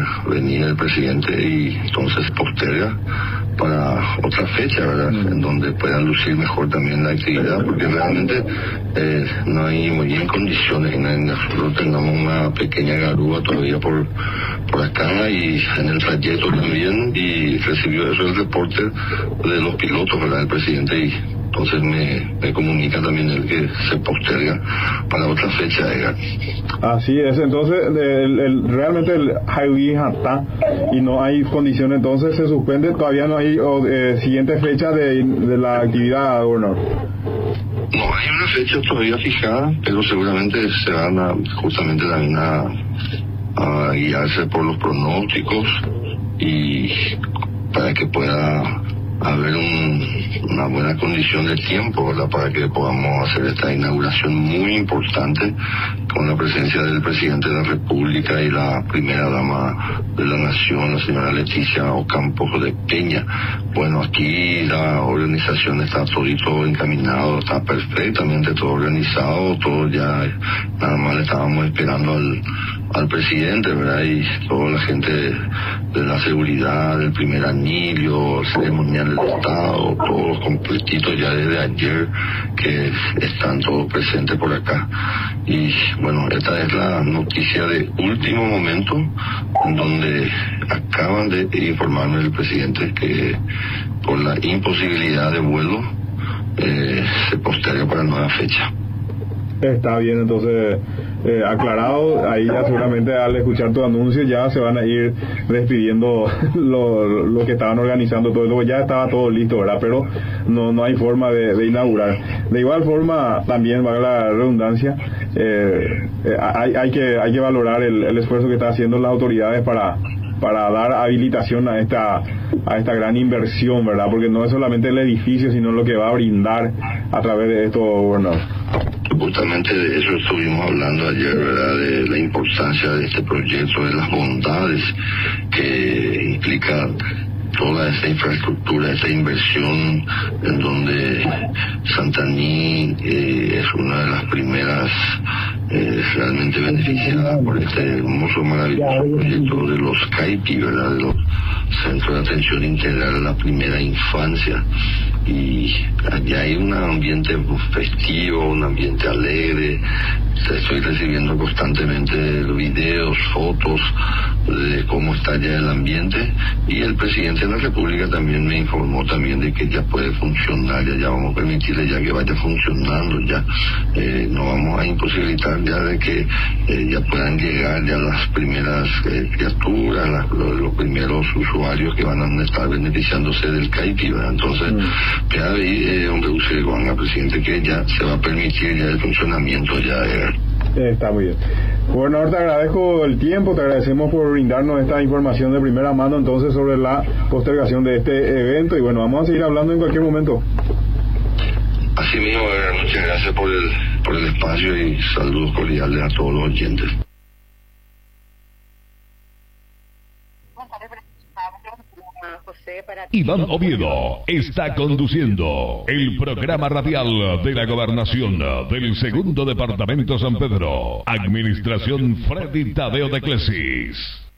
venir el presidente y entonces posterga para otra fecha, ¿verdad? En donde puedan lucir mejor también la actividad, porque realmente no hay muy bien condiciones. Nosotros tenemos una pequeña garúa todavía por acá y en el trayecto también, y recibió eso el reporte de los pilotos, ¿verdad? El presidente, y entonces me comunica también el que se posterga para otra fecha, Edgar. Así es, entonces realmente el Highway está y no hay condiciones, entonces se suspende, todavía no hay siguiente fecha de la actividad, gobernador. No hay una fecha todavía fijada, pero seguramente se van justamente también a guiarse por los pronósticos y para que pueda haber una buena condición de tiempo, ¿verdad? Para que podamos hacer esta inauguración muy importante con la presencia del presidente de la República y la primera dama de la nación, la señora Leticia Ocampo de Peña. Bueno, aquí la organización está todo encaminado, está perfectamente todo organizado, todo ya, nada más le estábamos esperando al presidente, ¿verdad? Y toda la gente de la seguridad, del primer anillo, ceremonial del Estado, todos completitos ya desde ayer que están todos presentes por acá. Y bueno, esta es la noticia de último momento, en donde acaban de informarme el presidente que por la imposibilidad de vuelo se posterga para nueva fecha. Está bien, entonces aclarado, ahí ya seguramente al escuchar tu anuncio ya se van a ir despidiendo lo que estaban organizando todo, luego ya estaba todo listo, ¿verdad? Pero no hay forma de inaugurar. De igual forma, también, valga la redundancia, hay que valorar el esfuerzo que están haciendo las autoridades para dar habilitación a esta gran inversión, ¿verdad? Porque no es solamente el edificio, sino lo que va a brindar a través de esto, gobernador. Justamente de eso estuvimos hablando ayer, ¿verdad? De la importancia de este proyecto, de las bondades que implica toda esa infraestructura, esa inversión, en donde Santaní es una de las primeras realmente beneficiadas por este hermoso, maravilloso proyecto de los CAIPI, ¿verdad? De los Centros de Atención Integral a la Primera Infancia. Y allá hay un ambiente festivo, un ambiente alegre. Estoy recibiendo constantemente videos, fotos de cómo está ya el ambiente, y el presidente de la República también me informó también de que ya puede funcionar, ya vamos a permitirle ya que vaya funcionando, ya no vamos a imposibilitar ya de que ya puedan llegar ya las primeras criaturas, los primeros usuarios que van a estar beneficiándose del CAIPI, ¿verdad? Entonces ya ahí presidente, que ya se va a permitir ya el funcionamiento ya de... Está muy bien. Gobernador, te agradezco el tiempo, te agradecemos por brindarnos esta información de primera mano entonces sobre la postergación de este evento, y bueno, vamos a seguir hablando en cualquier momento. Así mismo, muchas gracias por el espacio y saludos cordiales a todos los oyentes. Iván Oviedo está conduciendo el programa radial de la Gobernación del Segundo Departamento San Pedro. Administración Freddy Tadeo de Clesis.